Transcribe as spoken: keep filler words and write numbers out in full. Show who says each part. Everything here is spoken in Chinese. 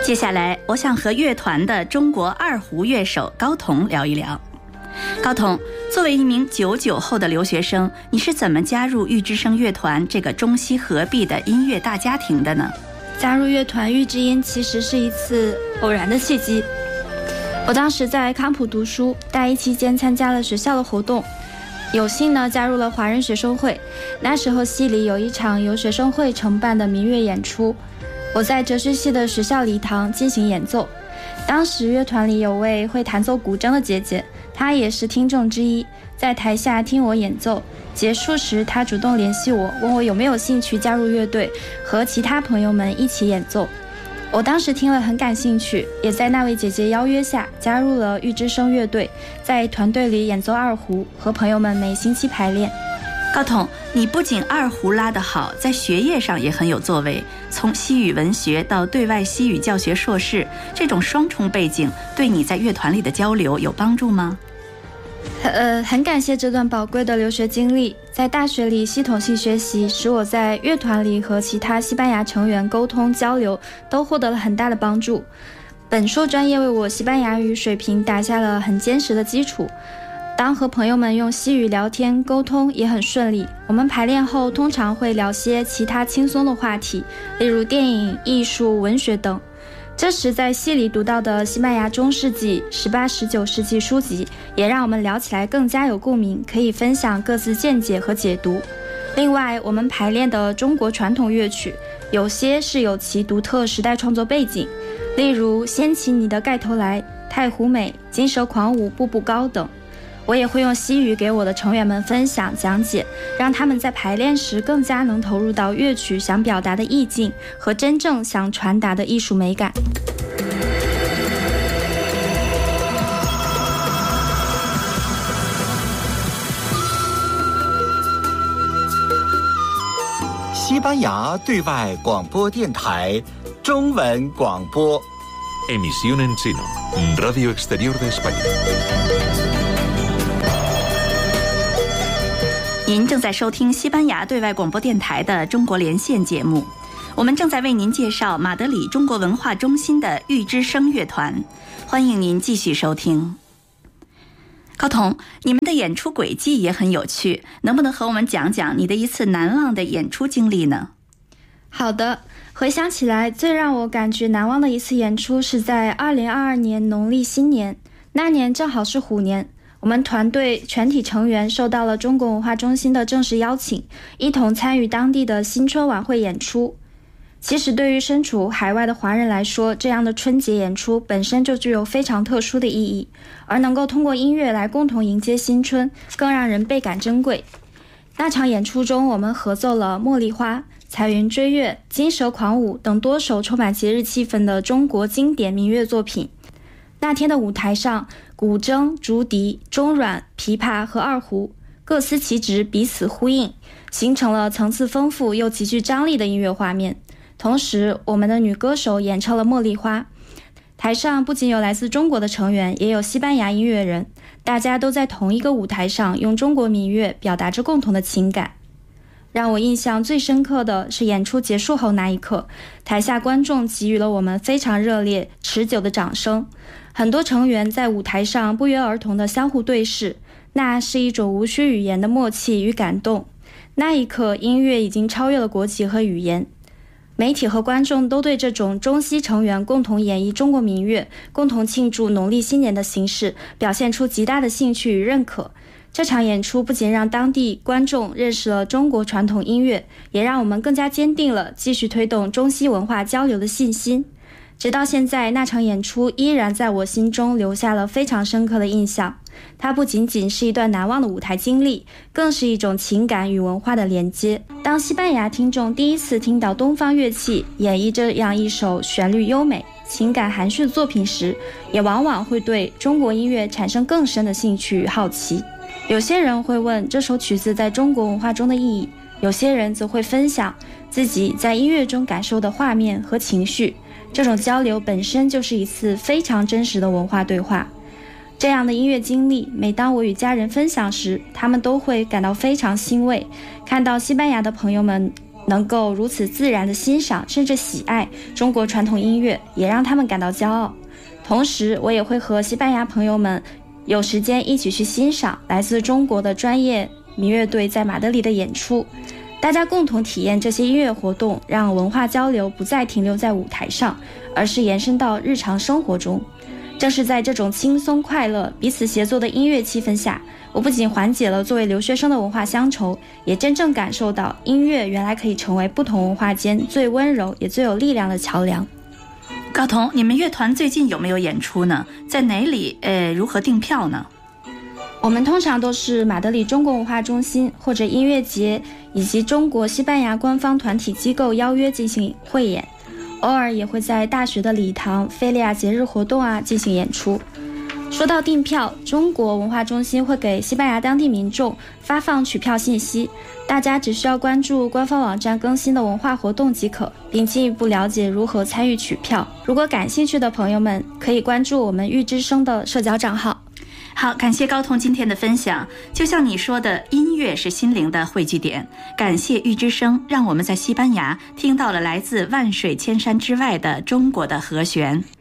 Speaker 1: 接下来我想和乐团的中国二胡乐手高彤聊一聊。高彤，作为一名九九后的留学生，你是怎么加入玉之声乐团这个中西合璧的音乐大家庭的呢？
Speaker 2: 加入乐团玉之音其实是一次偶然的契机。我当时在康普读书，大一期间参加了学校的活动，有幸呢加入了华人学生会。那时候系里有一场由学生会承办的民乐演出，我在哲学系的学校礼堂进行演奏。当时乐团里有位会弹奏古筝的姐姐，她也是听众之一，在台下听我演奏。结束时，她主动联系我，问我有没有兴趣加入乐队，和其他朋友们一起演奏。我当时听了很感兴趣，也在那位姐姐邀约下加入了玉之声乐队，在团队里演奏二胡，和朋友们每星期排练。
Speaker 1: 高彤，你不仅二胡拉得好，在学业上也很有作为，从西语文学到对外西语教学硕士，这种双重背景对你在乐团里的交流有帮助吗？
Speaker 2: 呃，很感谢这段宝贵的留学经历，在大学里系统性学习，使我在乐团里和其他西班牙成员沟通交流都获得了很大的帮助。本硕专业为我西班牙语水平打下了很坚实的基础。当和朋友们用西语聊天沟通也很顺利，我们排练后通常会聊些其他轻松的话题，例如电影、艺术、文学等。这时在系里读到的西班牙中世纪、十八、十九世纪书籍，也让我们聊起来更加有共鸣，可以分享各自见解和解读。另外，我们排练的中国传统乐曲，有些是有其独特时代创作背景，例如《掀起你的盖头来》、《太湖美》、《金蛇狂舞》、《步步高》等。我也会用西语给我的成员们分享讲解，让他们在排练时更加能投入到乐曲想表达的意境和真正想传达的艺术美感。
Speaker 3: 西班牙对外广播电台中文广播
Speaker 4: Emisión en chino, Radio Exterior de España。
Speaker 1: 您正在收听西班牙对外广播电台的中国连线节目，我们正在为您介绍马德里中国文化中心的玉之声乐团，欢迎您继续收听。高彤，你们的演出轨迹也很有趣，能不能和我们讲讲你的一次难忘的演出经历呢？
Speaker 2: 好的，回想起来，最让我感觉难忘的一次演出是在二零二二年农历新年，那年正好是虎年。我们团队全体成员受到了中国文化中心的正式邀请，一同参与当地的新春晚会演出。其实对于身处海外的华人来说，这样的春节演出本身就具有非常特殊的意义，而能够通过音乐来共同迎接新春，更让人倍感珍贵。那场演出中，我们合奏了《茉莉花》、《彩云追月》、《金蛇狂舞》等多首充满节日气氛的中国经典民乐作品。那天的舞台上，古筝、竹笛、中阮、琵琶和二胡各司其职，彼此呼应，形成了层次丰富又极具张力的音乐画面。同时，我们的女歌手演唱了《茉莉花》，台上不仅有来自中国的成员，也有西班牙音乐人，大家都在同一个舞台上用中国民乐表达着共同的情感。让我印象最深刻的是演出结束后那一刻，台下观众给予了我们非常热烈持久的掌声，很多成员在舞台上不约而同地相互对视，那是一种无需语言的默契与感动。那一刻，音乐已经超越了国籍和语言。媒体和观众都对这种中西成员共同演绎中国民乐、共同庆祝农历新年的形式表现出极大的兴趣与认可。这场演出不仅让当地观众认识了中国传统音乐，也让我们更加坚定了继续推动中西文化交流的信心。直到现在，那场演出依然在我心中留下了非常深刻的印象。它不仅仅是一段难忘的舞台经历，更是一种情感与文化的连接。当西班牙听众第一次听到东方乐器演绎这样一首旋律优美、情感含蓄的作品时，也往往会对中国音乐产生更深的兴趣与好奇。有些人会问这首曲子在中国文化中的意义，有些人则会分享自己在音乐中感受的画面和情绪。这种交流本身就是一次非常真实的文化对话。这样的音乐经历，每当我与家人分享时，他们都会感到非常欣慰，看到西班牙的朋友们能够如此自然地欣赏甚至喜爱中国传统音乐，也让他们感到骄傲。同时我也会和西班牙朋友们有时间一起去欣赏来自中国的专业民乐队在马德里的演出，大家共同体验这些音乐活动，让文化交流不再停留在舞台上，而是延伸到日常生活中。正是在这种轻松快乐彼此协作的音乐气氛下，我不仅缓解了作为留学生的文化乡愁，也真正感受到音乐原来可以成为不同文化间最温柔也最有力量的桥梁。
Speaker 1: 高彤，你们乐团最近有没有演出呢？在哪里？呃，如何订票呢？
Speaker 2: 我们通常都是马德里中国文化中心或者音乐节以及中国西班牙官方团体机构邀约进行汇演，偶尔也会在大学的礼堂、菲利亚节日活动啊进行演出。说到订票，中国文化中心会给西班牙当地民众发放取票信息，大家只需要关注官方网站更新的文化活动即可，并进一步了解如何参与取票。如果感兴趣的朋友们可以关注我们玉之声的社交账号。
Speaker 1: 好，感谢高彤今天的分享。就像你说的，音乐是心灵的汇聚点。感谢玉之声，让我们在西班牙听到了来自万水千山之外的中国的和弦。